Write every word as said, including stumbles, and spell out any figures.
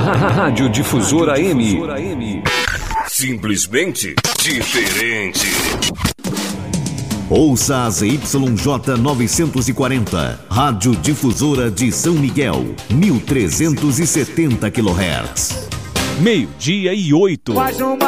Rádio Difusora A M. Simplesmente diferente. Ouça a Z Y J novecentos e quarenta, Rádio Difusora de São Miguel, mil trezentos e setenta quilohertz. Meio-dia e oito.